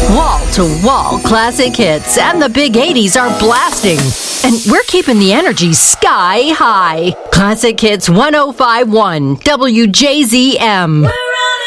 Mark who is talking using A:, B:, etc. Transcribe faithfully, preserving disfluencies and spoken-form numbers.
A: Wall-to-wall classic hits and the big eighties are blasting. And we're keeping the energy sky high. Classic Hits one oh five point one W J Z M.